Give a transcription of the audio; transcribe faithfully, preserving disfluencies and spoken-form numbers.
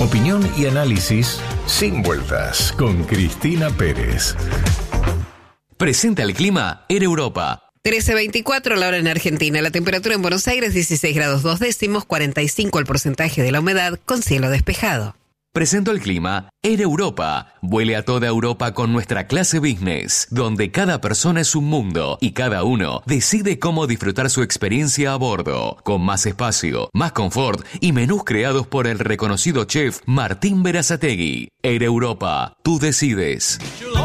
Opinión y análisis sin vueltas con Cristina Pérez. Presenta el clima Air Europa. trece veinticuatro la hora en Argentina. La temperatura en Buenos Aires dieciséis grados dos décimos, cuarenta y cinco el porcentaje de la humedad, con cielo despejado. Presento el clima Air Europa. Vuele a toda Europa con nuestra clase business, donde cada persona es un mundo y cada uno decide cómo disfrutar su experiencia a bordo, con más espacio, más confort y menús creados por el reconocido chef Martín Berazategui. Air Europa, tú decides.